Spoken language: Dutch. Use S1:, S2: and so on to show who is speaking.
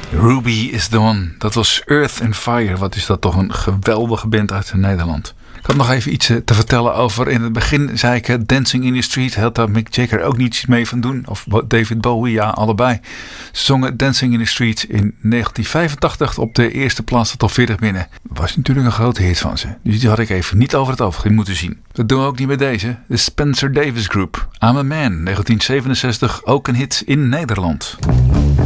S1: Ruby is the one. Dat was Earth and Fire. Wat is dat toch een geweldige band uit Nederland. Ik had nog even iets te vertellen over. In het begin zei ik Dancing in the Street. Had daar Mick Jagger ook niets mee van doen. Of David Bowie, ja, allebei. Ze zongen Dancing in the Street in 1985 op de eerste plaats tot 40 binnen. Was natuurlijk een grote hit van ze. Dus die had ik even niet over het oog moeten zien. Dat doen we ook niet met deze. De Spencer Davis Group. I'm a Man, 1967. Ook een hit in Nederland.